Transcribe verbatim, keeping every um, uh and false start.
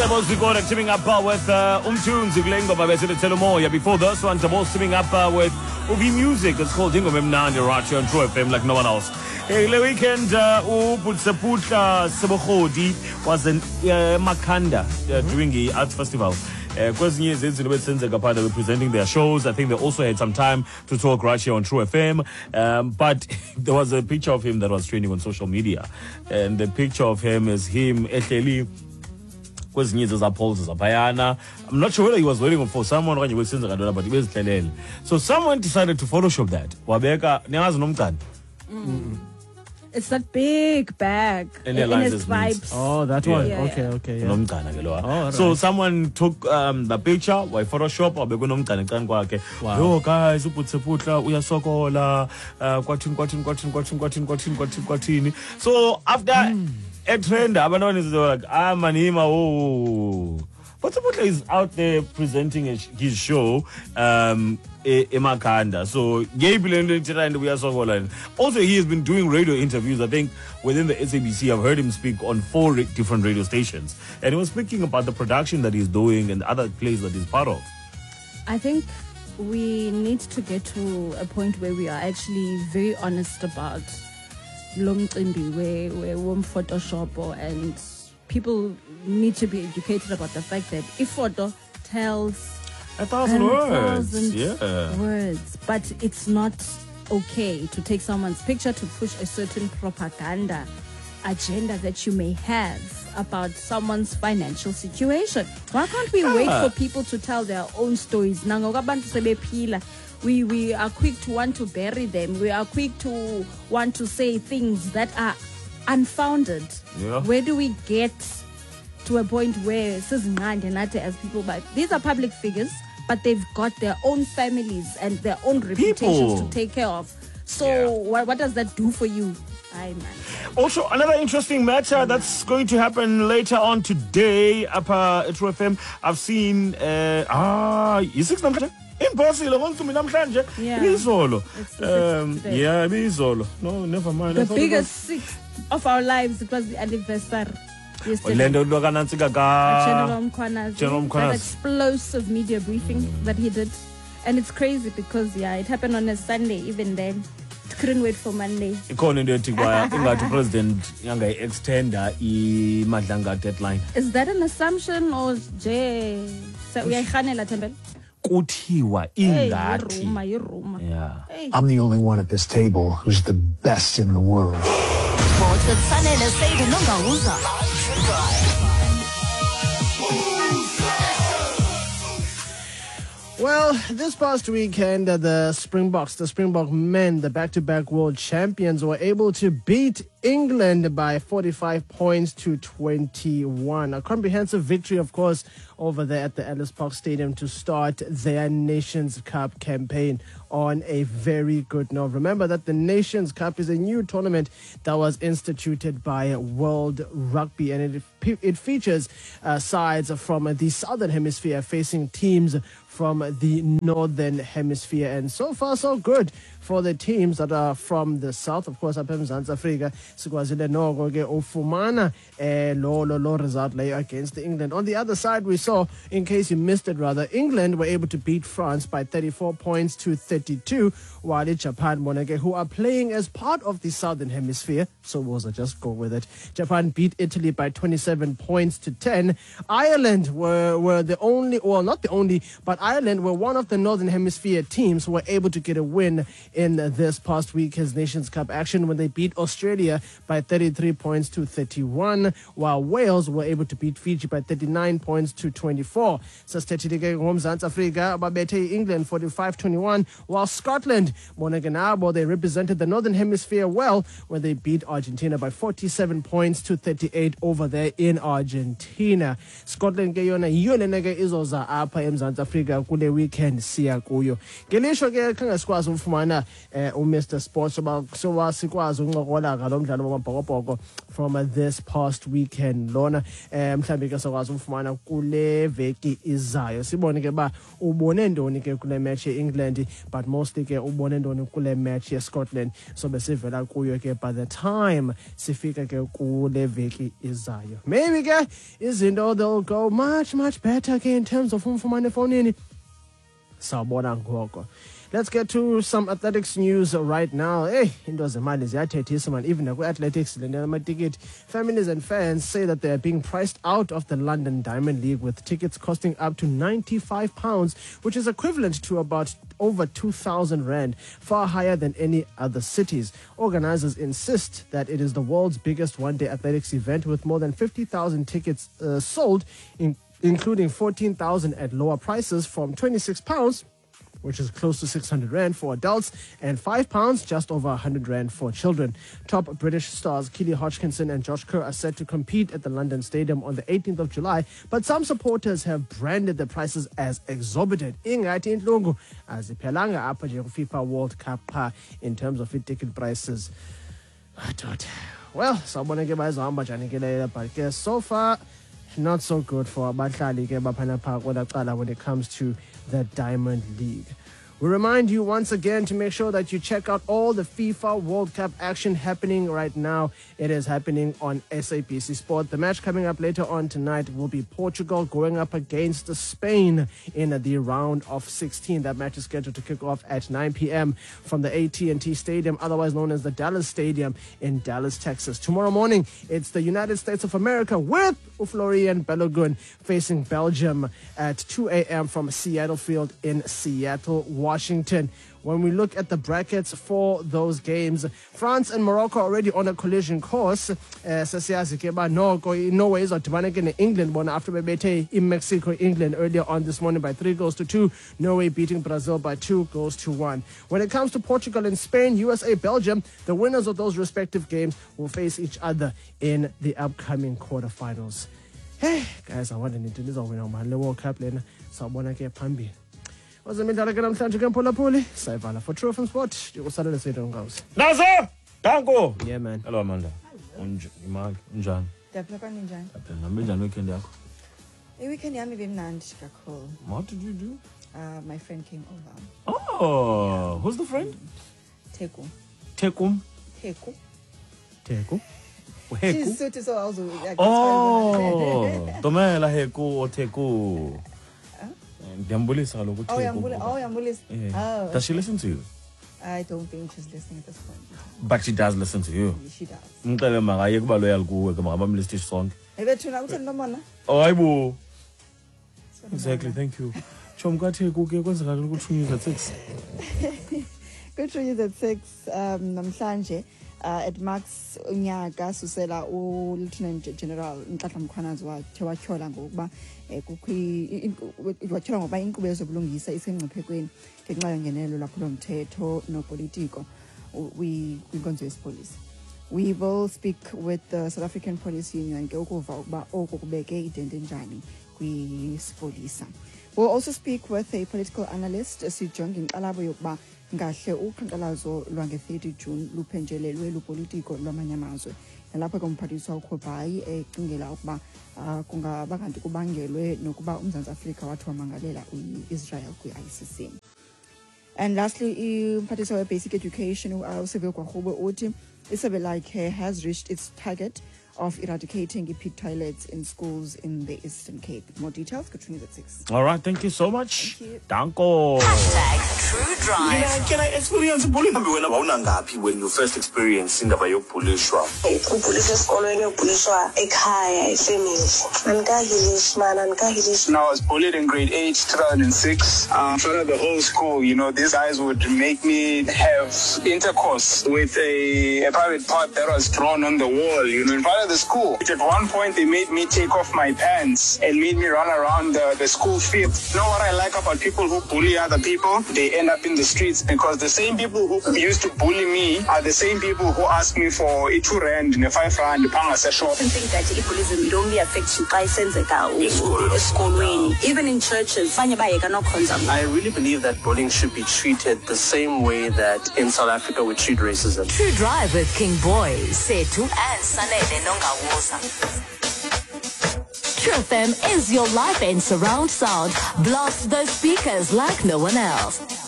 Tabos teaming up uh, with uh, Umtunes Iglengo Babesita Telomoya. Before this one, Tabos teaming up uh, with Uvi Music. It's called Dingo Memnandi Rachi on True F M like no one else. Hey, the weekend, Uputsaputla Sabokhodi was in uh, Makanda uh, doing the arts festival. Because years since they were presenting their shows, I think they also had some time to talk right here on True F M. Um, but there was a picture of him that was trending on social media, and the picture of him is him actually. I'm not sure whether he was waiting for someone or he was but he was so someone decided to Photoshop that. Mm. It's that big bag in, in his vibes. Oh, that one. Yeah, okay, yeah. okay. Yeah. Oh, right. So someone took um, the picture, why Photoshop, or wow. Yo guys, we are so cool. So after mm. a trend, Abanon is like, ah, manima, oh. Potsaputla is out there presenting his show, um, Emakanda. So, and we are so cool. Also, he has been doing radio interviews, I think, within the S A B C. I've heard him speak on four different radio stations. And he was speaking about the production that he's doing and other plays that he's part of. I think we need to get to a point where we are actually very honest about Lomcimbi, where where we Photoshop and people need to be educated about the fact that if photo tells a thousand a words, thousand yeah, words, but it's not okay to take someone's picture to push a certain propaganda agenda that you may have about someone's financial situation. Why can't we ah. wait for people to tell their own stories? We we are quick to want to bury them. We are quick to want to say things that are unfounded. Yeah. Where do we get to a point where as people, but these are public figures, but they've got their own families and their own reputations people. to take care of. So yeah. what, what does that do for you? Aye, man. Also, another interesting matter that's going to happen later on today up uh, at True F M. I've seen uh, ah, is six number. Impossible. Want to me namhlanje. Yeah. Bizolo. Um, yeah, bizolo. No, never mind. The biggest six of our lives. It was the anniversary. Yesterday. General Mkhwanazi. That explosive media briefing mm. that he did, and it's crazy because yeah, it happened on a Sunday. Even then, it couldn't wait for Monday. Ingathi president yanga extender I Madlanga deadline. Is that an assumption or je? Uyayikhanela Thembele? Kuthiwa ingathi. Yeah. Hey. I'm the only one at this table who's the best in the world. Well, this past weekend, uh, the Springboks, the Springbok men, the back-to-back world champions, were able to beat England by forty-five points to twenty-one. A comprehensive victory, of course, over there at the Ellis Park Stadium to start their Nations Cup campaign on a very good note. Remember that the Nations Cup is a new tournament that was instituted by World Rugby, and it, it features uh, sides from the Southern Hemisphere facing teams from the Northern Hemisphere. And so far, so good for the teams that are from the South. Of course, up in Mzansi Africa, sikwazile noko ke ufumana eh lo lo lo result layo against England. On the other side, we saw, in case you missed it rather, England were able to beat France by thirty-four points to thirty-two, while Japan, Monage, who are playing as part of the Southern Hemisphere, so we'll just go with it. Japan beat Italy by twenty-seven points to ten. Ireland were, were the only, well, not the only, but Ireland were one of the Northern Hemisphere teams who were able to get a win in this past week's Nations Cup action when they beat Australia by thirty-three points to thirty-one, while Wales were able to beat Fiji by thirty-nine points to twenty-four. Sastatike Mzansi Africa babethe England forty-five twenty-one, while Scotland, Monaganabo, they represented the Northern Hemisphere well when they beat Argentina by forty-seven points to thirty-eight over there in Argentina. Scotland ke yona yiyo lena ke izoza apha eMzansi Africa kule weekend siya kuyo. Ngelishwa ke khange sikwazi ufumana uh, uMister Sports soba soba sikwazi uncokola ngalo mdlalo wamabhokobhoko from uh, this past weekend lona eh mhlambi ke sokwazi ufumana kule veki izayo sibone ke ba ubone ndoni ke kule match yeEngland but mostly ke ubone ndoni kule match yeScotland so besivela kuyo ke by the time sifika ke kule veki izayo maybe ke izinto they'll go much much better ke in terms of umfumane efonini sawubona ngoko. Let's get to some athletics news right now. Hey, into zemali ziyathethisa man. Even like athletics, ticket families and fans say that they are being priced out of the London Diamond League with tickets costing up to ninety-five pounds, which is equivalent to about over two thousand rand, far higher than any other cities. Organizers insist that it is the world's biggest one-day athletics event with more than fifty thousand tickets uh, sold, in, including fourteen thousand at lower prices from twenty-six pounds, which is close to six hundred rand for adults, and five pounds, just over one hundred rand for children. Top British stars Keely Hodgkinson and Josh Kerr are set to compete at the London Stadium on the eighteenth of July, but some supporters have branded the prices as exorbitant. Ingathi inhlungu aziphelanga apha nje FIFA World Cup in terms of ticket prices. Well, sawubona ke bazohamba njani ke leyo, but ke so far not so good for abahlali ke baphana pha kwelacala when it comes to the Diamond League. We remind you once again to make sure that you check out all the FIFA World Cup action happening right now. It is happening on S A B C Sport. The match coming up later on tonight will be Portugal going up against Spain in the round of sixteen. That match is scheduled to kick off at nine p.m. from the A T and T Stadium, otherwise known as the Dallas Stadium in Dallas, Texas. Tomorrow morning, it's the United States of America with Florian Balogun facing Belgium at two a.m. from Seattle Field in Seattle, Washington. When we look at the brackets for those games, France and Morocco are already on a collision course. Sasiyazi ke ba Norway izodibana ke England bona after bebethe in Mexico, England earlier on this morning by three goals to two. Norway beating Brazil by two goals to one. When it comes to Portugal and Spain, U S A, Belgium, the winners of those respective games will face each other in the upcoming quarterfinals. Hey guys, I want to need to win the World Cup lena. Sawubona ke phambili. Wazemidlalo ke namhlanje ke mphulaphuli sayivala for True F M Sport ndikusalela sethu ngawusi Nazo Danko. Yeah man. Hello Amanda. Unjani? Unjani? Daphla njani? Daphla nami njani weekend yakho? I-weekend yami ibimnandi kakhulu. What did you do? Uh, my friend came over. Oh, who's the friend? Teku. Tekum. Teku. Teku. Heku. She's so so also. Oh, Tomela Heku or Teku. Yambulisa kaloku Teku. Oh, Yambulisa. Oh, Yambulisa. Oh. Does she listen to you? I don't think she's listening at this point. But she does listen to you. She does. Ngicela makaye kuba loyal kuwe ke makabamlistishe sonke. Ebethuna uthini nomona? Oh, hayibo. Exactly, thank you. Chom kaTheku ke kwenzeka ukuthi at six. Good is at six um namhlanje uh, at Max unyaka susela u Lieutenant General Nhlahla Mkhwanazi wathe wathyola ngokuba kukhi wathyola ngoba inkqubo yezobulungisa isengciphekweni ngenxa yongenelo lwaphulo mthetho nopolitiko kwinkonzo yesipolisi. We will speak with the South African Police Union ke ukuva ukuba oku kubeke idende njani kwispolisa. We'll also speak with a political analyst sijonge inkxalabo yokuba ngahle uqhankqalazo lwange-thirty June luphenjelelwe lupolitiko lwamanye amazwe nalapho ke umphathiswa uKhobhayi ecingela ukuba kungaba kanti kubangelwe nokuba uMzantsi Afrika wathi wamangalela i-Israel kwi-I C C. And lastly, umphathiswa we-basic education uSiviwe Gwarube uthi isebe lakhe has reached its target of eradicating pit toilets in schools in the Eastern Cape. More details, Katrina's at six. All right, thank you so much. Thank you. Danko. Hashtag True Drive. Can I, can I experience bullying? When you first experience indaba yokubhulishwa. Ukubhuliswa esikolweni ukubhulishwa ekhaya efamily. Anikahilish man, anikahilish. When I was bullied in grade eight, two thousand six, um, in front of the whole school, you know, these guys would make me have intercourse with a, a private part that was drawn on the wall, you know, in front of the school. At one point, they made me take off my pants and made me run around the, the school field. You know what I like about people who bully other people? They end up in the streets because the same people who used to bully me are the same people who ask me for a two rand and a five rand panga shop. I think that bullying don't affect you guys esikolweni, even in churches. I really believe that bullying should be treated the same way that in South Africa we treat racism. True Drive with King Boy, Setu and Sanele Nongawosa. True F M is your life and surround sound. Blast those speakers like no one else.